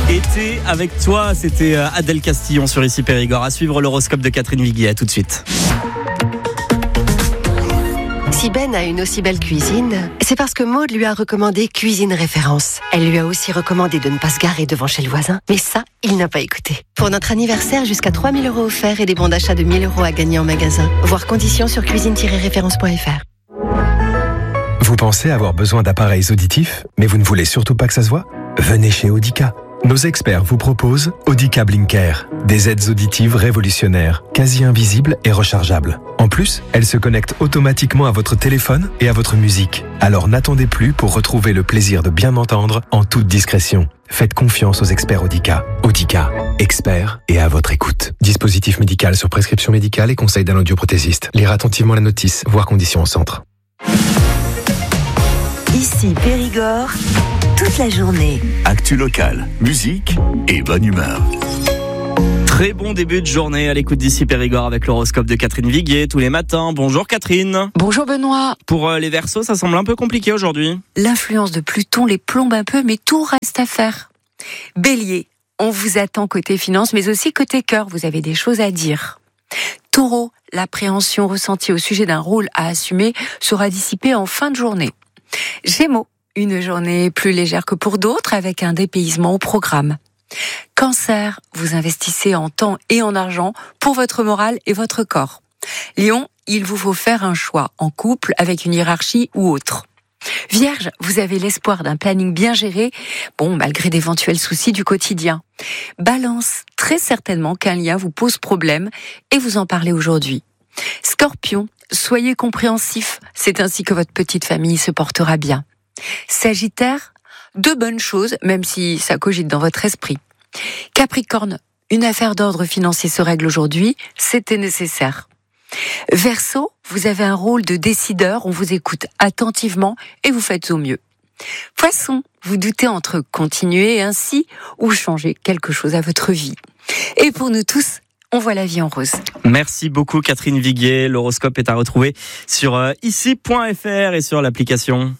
Été avec toi, c'était Adèle Castillon sur Ici Périgord. À suivre l'horoscope de Catherine Viguier, à tout de suite. Si Ben a une aussi belle cuisine, c'est parce que Maud lui a recommandé Cuisine Référence. Elle lui a aussi recommandé de ne pas se garer devant chez le voisin. Mais ça, il n'a pas écouté. Pour notre anniversaire, jusqu'à 3 000 € offerts et des bons d'achat de 1 000 € à gagner en magasin. Voir conditions sur cuisine-référence.fr. Vous pensez avoir besoin d'appareils auditifs, mais vous ne voulez surtout pas que ça se voit ? Venez chez Audica. Nos experts vous proposent Audica Blinker, des aides auditives révolutionnaires, quasi invisibles et rechargeables. En plus, elles se connectent automatiquement à votre téléphone et à votre musique. Alors n'attendez plus pour retrouver le plaisir de bien entendre en toute discrétion. Faites confiance aux experts Audica. Audica, experts et à votre écoute. Dispositif médical sur prescription médicale et conseil d'un audioprothésiste. Lire attentivement la notice, voir conditions au centre. Ici Périgord, toute la journée. Actu locale, musique et bonne humeur. Très bon début de journée à l'écoute d'Ici Périgord avec l'horoscope de Catherine Viguier tous les matins. Bonjour Catherine. Bonjour Benoît. Pour les Verseaux, ça semble un peu compliqué aujourd'hui. L'influence de Pluton les plombe un peu, mais tout reste à faire. Bélier, on vous attend côté finance, mais aussi côté cœur, vous avez des choses à dire. Taureau, l'appréhension ressentie au sujet d'un rôle à assumer sera dissipée en fin de journée. Gémeaux, une journée plus légère que pour d'autres avec un dépaysement au programme. Cancer, vous investissez en temps et en argent pour votre morale et votre corps. Lion, il vous faut faire un choix en couple avec une hiérarchie ou autre. Vierge, vous avez l'espoir d'un planning bien géré, malgré d'éventuels soucis du quotidien. Balance, très certainement qu'un lien vous pose problème et vous en parlez aujourd'hui. Scorpion, soyez compréhensif, c'est ainsi que votre petite famille se portera bien. Sagittaire, de bonnes choses, même si ça cogite dans votre esprit. Capricorne, une affaire d'ordre financier se règle aujourd'hui, c'était nécessaire. Verseau, vous avez un rôle de décideur, on vous écoute attentivement et vous faites au mieux. Poisson, vous doutez entre continuer ainsi ou changer quelque chose à votre vie. Et pour nous tous, on voit la vie en rose. Merci beaucoup Catherine Viguier. L'horoscope est à retrouver sur ici.fr et sur l'application.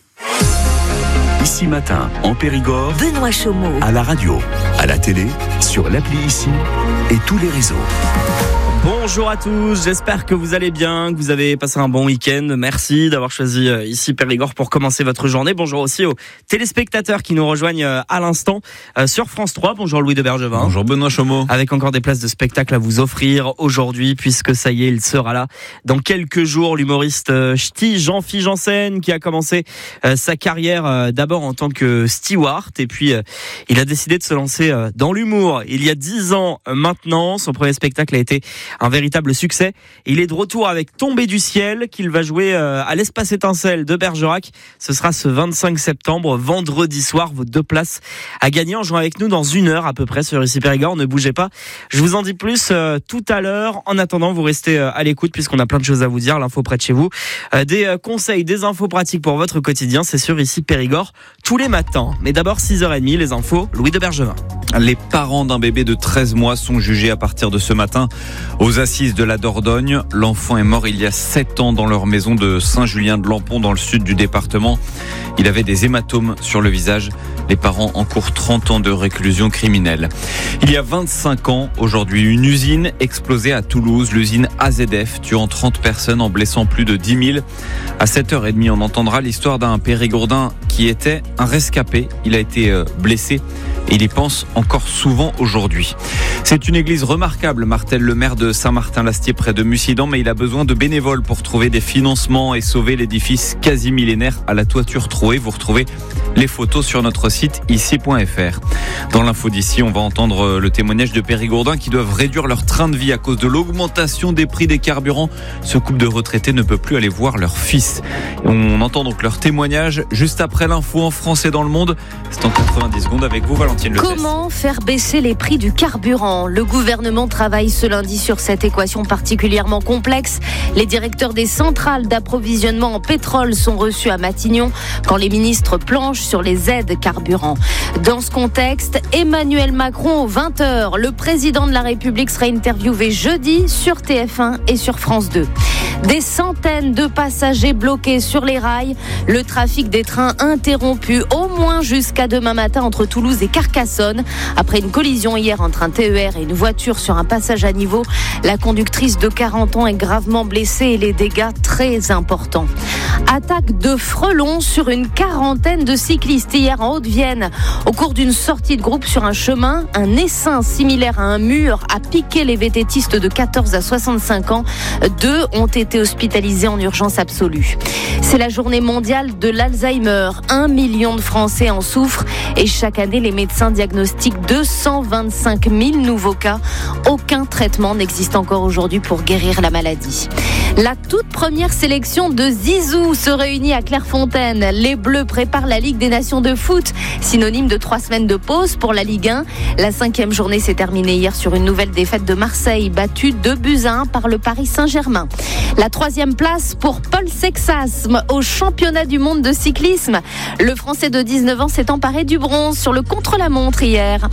Ici matin, en Périgord, Benoît Chaumeau. à la radio, à la télé, sur l'appli Ici et tous les réseaux. Bonjour à tous, j'espère que vous allez bien, que vous avez passé un bon week-end. Merci d'avoir choisi Ici Périgord pour commencer votre journée. Bonjour aussi aux téléspectateurs qui nous rejoignent à l'instant sur France 3. Bonjour Louis de Bergevin. Bonjour Benoît Chaumeau. Avec encore des places de spectacle à vous offrir aujourd'hui, puisque ça y est, il sera là dans quelques jours. L'humoriste ch'ti Jean-Philippe Janssen qui a commencé sa carrière d'abord en tant que steward et puis il a décidé de se lancer dans l'humour. Il y a 10 ans maintenant, son premier spectacle a été un véritable succès. Il est de retour avec Tombé du ciel qu'il va jouer à l'Espace Étincelle de Bergerac. Ce sera ce 25 septembre, vendredi soir. Vos 2 places à gagner en jouant avec nous dans 1 heure à peu près sur Ici Périgord. Ne bougez pas. Je vous en dis plus tout à l'heure. En attendant, vous restez à l'écoute puisqu'on a plein de choses à vous dire. L'info près de chez vous. Des conseils, des infos pratiques pour votre quotidien. C'est sur Ici Périgord tous les matins. Mais d'abord 6h30, les infos. Louis de Bergevin. Les parents d'un bébé de 13 mois sont jugés à partir de ce matin aux assises de la Dordogne. L'enfant est mort il y a 7 ans dans leur maison de Saint-Julien-de-Lampont dans le sud du département. Il avait des hématomes sur le visage. Les parents encourent 30 ans de réclusion criminelle. Il y a 25 ans, aujourd'hui, une usine explosée à Toulouse, l'usine AZF, tuant 30 personnes en blessant plus de 10 000. À 7h30, on entendra l'histoire d'un Périgourdin qui était un rescapé. Il a été blessé et il y pense encore souvent aujourd'hui. C'est une église remarquable, martèle le maire de Saint-Martin-l'Astier près de Mussidan, mais il a besoin de bénévoles pour trouver des financements et sauver l'édifice quasi millénaire à la toiture trouée. Vous retrouvez les photos sur notre site ici.fr. Dans l'info d'ici, on va entendre le témoignage de Périgourdins qui doivent réduire leur train de vie à cause de l'augmentation des prix des carburants. Ce couple de retraités ne peut plus aller voir leur fils. On entend donc leur témoignage juste après l'info en France et dans le monde. C'est en 90 secondes avec vous, Valentine Lefebvre. Comment faire baisser les prix du carburant ? Le gouvernement travaille ce lundi sur cette équation particulièrement complexe. Les directeurs des centrales d'approvisionnement en pétrole sont reçus à Matignon quand les ministres planchent sur les aides carburant. carburant. Dans ce contexte, Emmanuel Macron, 20h, le président de la République sera interviewé jeudi sur TF1 et sur France 2. Des centaines de passagers bloqués sur les rails, le trafic des trains interrompu au moins jusqu'à demain matin entre Toulouse et Carcassonne. Après une collision hier entre un TER et une voiture sur un passage à niveau, la conductrice de 40 ans est gravement blessée et les dégâts très importants. Attaque de frelons sur une quarantaine de cyclistes hier en Haute-Vienne. Au cours d'une sortie de groupe sur un chemin, un essaim similaire à un mur a piqué les vététistes de 14 à 65 ans. 2 ont été hospitalisés en urgence absolue. C'est la journée mondiale de l'Alzheimer. 1 million de Français en souffrent et chaque année, les médecins diagnostiquent 225 000 nouveaux cas. Aucun traitement n'existe encore aujourd'hui pour guérir la maladie. La toute première sélection de Zizou se réunit à Clairefontaine. Les Bleus préparent la Ligue des Nations de foot, synonyme de 3 semaines de pause pour la Ligue 1. La 5e journée s'est terminée hier sur une nouvelle défaite de Marseille, battue 2-1 par le Paris Saint-Germain. La 3e place pour Paul Sexas au championnat du monde de cyclisme. Le Français de 19 ans s'est emparé du bronze sur le contre-la-montre hier.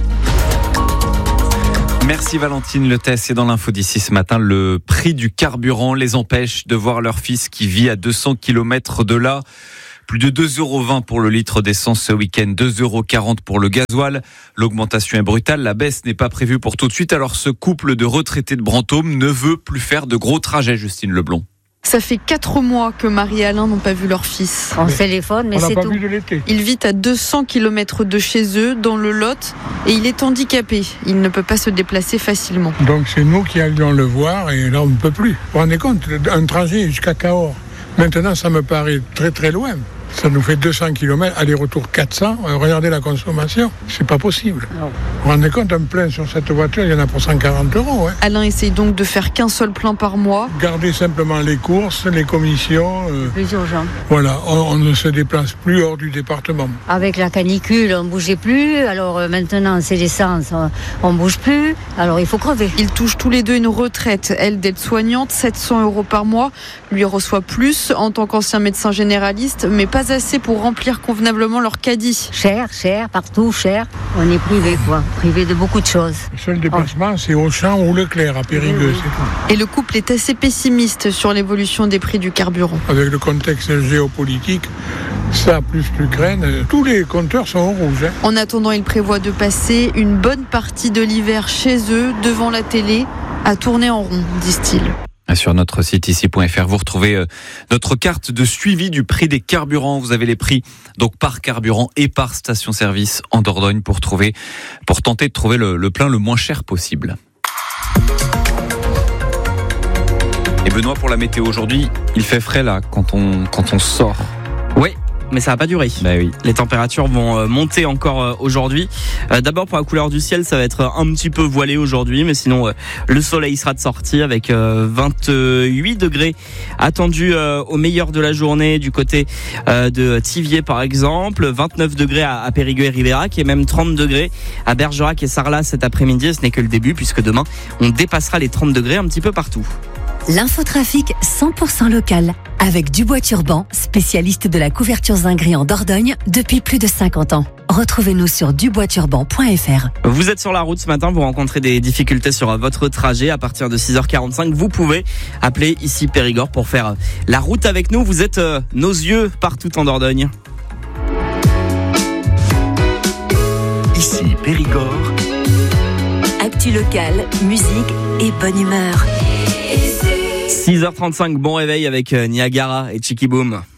Merci Valentine Letès. Et dans l'info d'ici ce matin, le prix du carburant les empêche de voir leur fils qui vit à 200 km de là. Plus de 2,20 € pour le litre d'essence ce week-end, 2,40 € pour le gasoil. L'augmentation est brutale, la baisse n'est pas prévue pour tout de suite. Alors ce couple de retraités de Brantôme ne veut plus faire de gros trajets, Justine Leblond. Ça fait 4 mois que Marie et Alain n'ont pas vu leur fils. En téléphone, mais c'est tout. Il vit à 200 km de chez eux, dans le Lot, et il est handicapé. Il ne peut pas se déplacer facilement. Donc c'est nous qui allions le voir, et là on ne peut plus. Vous vous rendez compte, un trajet jusqu'à Cahors. Maintenant ça me paraît très très loin. Ça nous fait 200 km, aller-retour 400. Regardez la consommation, c'est pas possible. Non. Vous vous rendez compte, un plein sur cette voiture, il y en a pour 140 €. Hein. Alain essaye donc de faire qu'un seul plein par mois. Garder simplement les courses, les commissions. Plus urgent. Voilà, on ne se déplace plus hors du département. Avec la canicule, on ne bougeait plus. Alors maintenant, c'est l'essence, on ne bouge plus. Alors il faut crever. Ils touchent tous les deux une retraite. Elle, d'aide-soignante, 700 € par mois. Lui reçoit plus en tant qu'ancien médecin généraliste, mais pas assez pour remplir convenablement leur caddie. Cher, partout, cher. On est privé, privé de beaucoup de choses. Le seul déplacement, c'est Auchan ou Leclerc à Périgueux, c'est tout. Et le couple est assez pessimiste sur l'évolution des prix du carburant. Avec le contexte géopolitique, ça plus l'Ukraine, tous les compteurs sont au rouge. Hein. En attendant, ils prévoient de passer une bonne partie de l'hiver chez eux, devant la télé, à tourner en rond, disent-ils. Sur notre site ici.fr, vous retrouvez notre carte de suivi du prix des carburants. Vous avez les prix donc par carburant et par station-service en Dordogne pour tenter de trouver le plein le moins cher possible. Et Benoît, pour la météo aujourd'hui, il fait frais là quand on sort. Oui. Mais ça va pas durer. Bah oui. Les températures vont monter encore aujourd'hui. D'abord pour la couleur du ciel, ça va être un petit peu voilé aujourd'hui, mais sinon le soleil sera de sortie avec 28 degrés attendus au meilleur de la journée du côté de Thiviers par exemple, 29 degrés à Périgueux et Ribérac et même 30 degrés à Bergerac et Sarlat cet après-midi. Ce n'est que le début puisque demain on dépassera les 30 degrés un petit peu partout. L'infotrafic 100% local avec Dubois Turban, spécialiste de la couverture zinguerie en Dordogne depuis plus de 50 ans. Retrouvez-nous sur duboisturban.fr. Vous êtes sur la route ce matin, vous rencontrez des difficultés sur votre trajet. À partir de 6h45, vous pouvez appeler ici Périgord pour faire la route avec nous. Vous êtes nos yeux partout en Dordogne. Ici Périgord. Actu local, musique et bonne humeur. 6h35, bon réveil avec Niagara et Chicky Boom.